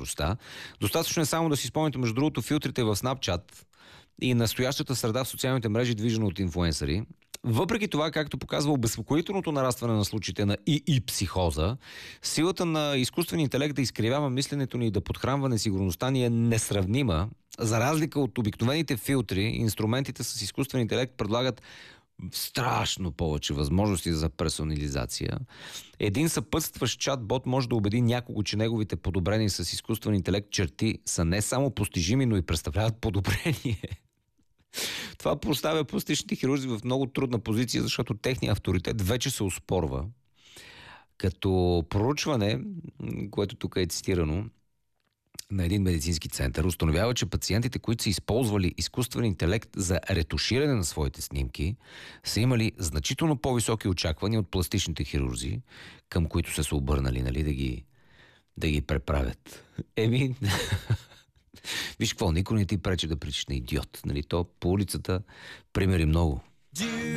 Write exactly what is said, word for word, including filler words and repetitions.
скоростта. Достатъчно е само да си спомните, между другото, филтрите в Snapchat и настоящата среда в социалните мрежи, движена от инфлуенсъри. Въпреки това, както показва обезпокоителното нарастване на случаите на и и психоза, силата на изкуствения интелект да изкривява мисленето ни и да подхранва несигурността ни е несравнима. За разлика от обикновените филтри, инструментите с изкуствен интелект предлагат страшно повече възможности за персонализация. Един съпътстващ чат-бот може да убеди някого, че неговите подобрени с изкуствен интелект черти са не само постижими, но и представляват подобрение. Това поставя пластичните хирурзи в много трудна позиция, защото техният авторитет вече се оспорва. Като проучване, което тук е цитирано, на един медицински център, установява, че пациентите, които са използвали изкуствен интелект за ретуширане на своите снимки, са имали значително по-високи очаквания от пластичните хирурзи, към които са се обърнали, нали, да ги, да ги преправят. Еми, виж какво, никой не ти пречи да пречиш на идиот. Нали, то по улицата примери много.